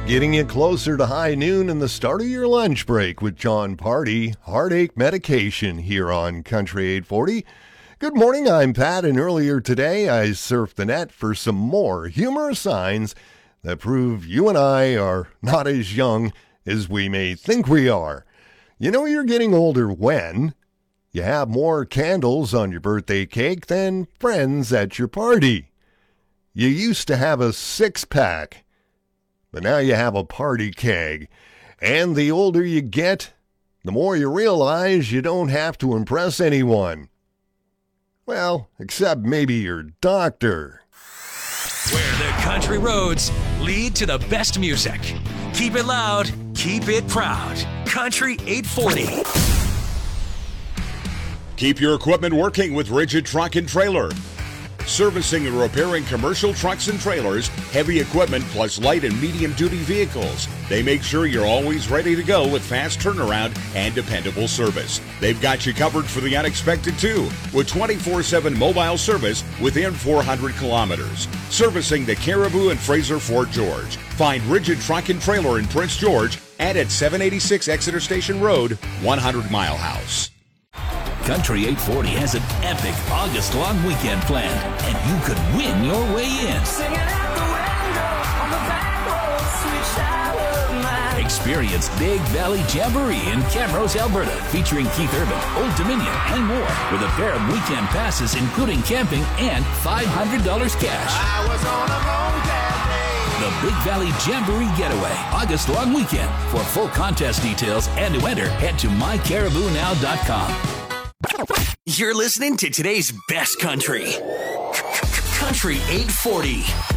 Getting you closer to high noon and the start of your lunch break with John Party, Heartache Medication here on Country 840. Good morning, I'm Pat, and earlier today I surfed the net for some more humorous signs that prove you and I are not as young as we may think we are. You know you're getting older when you have more candles on your birthday cake than friends at your party. You used to have a six-pack, but now you have a party keg. And the older you get, the more you realize you don't have to impress anyone. Well, except maybe your doctor. Where the country roads lead to the best music. Keep it loud, keep it proud. Country 840. Keep your equipment working with Rigid Truck and Trailer. Servicing and repairing commercial trucks and trailers, heavy equipment, plus light and medium-duty vehicles. They make sure you're always ready to go with fast turnaround and dependable service. They've got you covered for the unexpected, too, with 24/7 mobile service within 400 kilometers. Servicing the Caribou and Fraser Fort George. Find Rigid Truck and Trailer in Prince George and at 786 Exeter Station Road, 100 Mile House. Country 840 has an epic August-long weekend planned, and you could win your way in. Experience Big Valley Jamboree in Camrose, Alberta, featuring Keith Urban, Old Dominion, and more, with a pair of weekend passes including camping and $500 cash. The Big Valley Jamboree Getaway, August-long weekend. For full contest details and to enter, head to mycaribounow.com. You're listening to today's best country. Country 840.